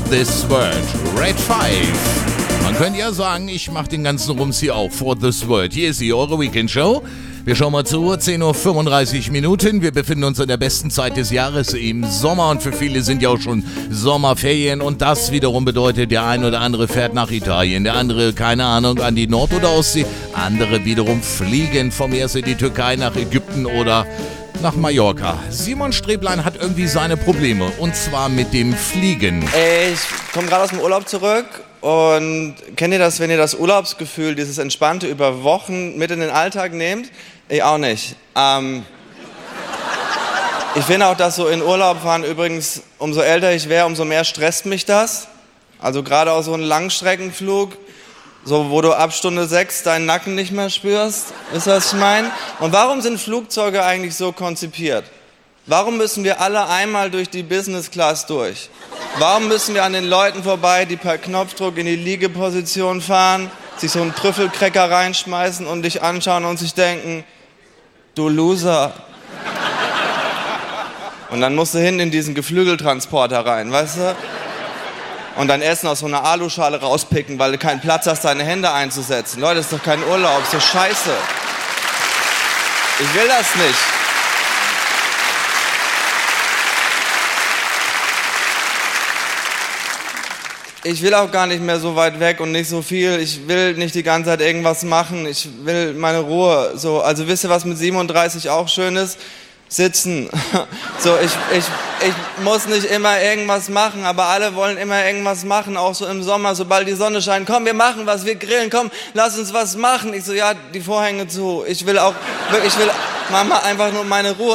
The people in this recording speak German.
This World, Red 5. Man könnte ja sagen, ich mache den ganzen Rums hier auch, For This World. Hier ist sie, eure Weekend-Show. Wir schauen mal zur Uhr, 10:35 Uhr. Wir befinden uns in der besten Zeit des Jahres im Sommer und für viele sind ja auch schon Sommerferien und das wiederum bedeutet, der ein oder andere fährt nach Italien, der andere, keine Ahnung, an die Nord- oder Ostsee, andere wiederum fliegen vom Meer in die Türkei nach Ägypten oder nach Mallorca. Simon Sträblein hat irgendwie seine Probleme und zwar mit dem Fliegen. Ich komme gerade aus dem Urlaub zurück und kennt ihr das, wenn ihr das Urlaubsgefühl, dieses Entspannte über Wochen mit in den Alltag nehmt? Ich auch nicht. Ich finde auch, dass so in Urlaub fahren übrigens, umso älter ich wäre, umso mehr stresst mich das. Also gerade auch so ein Langstreckenflug, so wo du ab Stunde 6 deinen Nacken nicht mehr spürst. Wisst ihr, was ich meine? Und warum sind Flugzeuge eigentlich so konzipiert? Warum müssen wir alle einmal durch die Business Class durch? Warum müssen wir an den Leuten vorbei, die per Knopfdruck in die Liegeposition fahren, sich so einen Trüffelcracker reinschmeißen und dich anschauen und sich denken, du Loser. Und dann musst du hin in diesen Geflügeltransporter rein, weißt du? Und dein Essen aus so einer Aluschale rauspicken, weil du keinen Platz hast, deine Hände einzusetzen. Leute, das ist doch kein Urlaub, das ist doch scheiße. Ich will das nicht. Ich will auch gar nicht mehr so weit weg und nicht so viel. Ich will nicht die ganze Zeit irgendwas machen. Ich will meine Ruhe. So, also wisst ihr, was mit 37 auch schön ist? Sitzen. So, ich muss nicht immer irgendwas machen, aber alle wollen immer irgendwas machen, auch so im Sommer, sobald die Sonne scheint. Komm, wir machen was, wir grillen, komm, lass uns was machen. Ich so, ja, die Vorhänge zu. Ich will Mama, einfach nur meine Ruhe.